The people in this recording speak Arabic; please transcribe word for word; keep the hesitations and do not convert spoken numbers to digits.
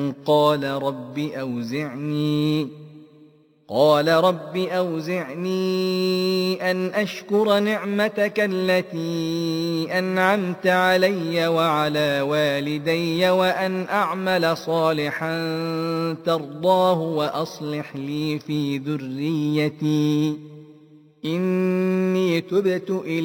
قال رب أوزعني قال رب أوزعني أن أشكر نعمتك التي أنعمت علي وعلى والدي وأن أعمل صالحا ترضاه وأصلح لي في ذريتي إني تبت إليك